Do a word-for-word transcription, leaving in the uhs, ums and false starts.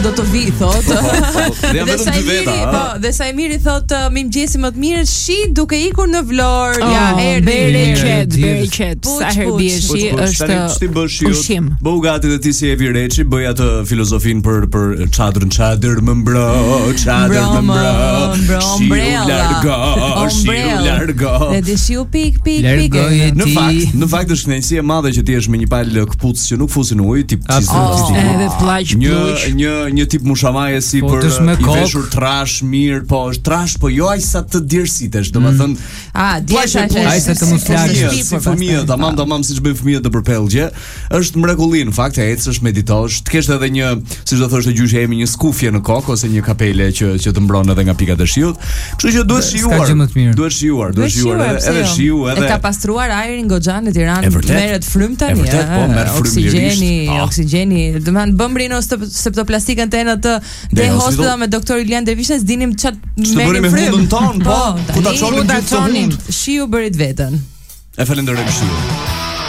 do të vi thot. Dhe jam vetëm dy veta. Po, dhe sa i miri thot mi mëgjesi më të mirë shi duke ikur në Vlorë. Oh, Ja, erdhi. Beri qet, beri qet. Sa herë bie shi është ushqim. Bëu gati dhe ti si Evi Reçi, bëj atë filozofin për për çadrën çadër më mbro, çadër më mbro. Shiu largo, shiu largo. Dhe di shiu pik pik pik. Në fakt, në fakt është kënaqësi e madhe që ti je me një palë këpucë që nuk fusin ujë, tip si edhe pllaq një një një tip mushamaje si po, për i veshur trash mirë, po është trash, po jo aq sa të djersitesh, domethënë a djesha ai sa të mos lagësh si fëmijë, tamam tamam siç bëjnë fëmijët në përpellgje, është mrekulli në fakt, ecësh, meditosh, të kesh edhe një, siç do thoshte gjyshi jemi, një skufje në kokë ose një kapele që që të mbron edhe nga pikat e shiut. Kështu që duhet shijuar. Duhet shijuar, duhet shijuar edhe shiu edhe. E ka pastruar ajrin goxhan në Tiranë, merret frymë tani. Po merr frymë oksigjeni, oksigjeni. Do të bëm rino septoplastikën tonë të The Hospital me doktor Ilian Dervishës, dinim çat merrim frymë. Çfarë ton, po, ku ta çonim shiu bërit veten. E falenderoj shiu.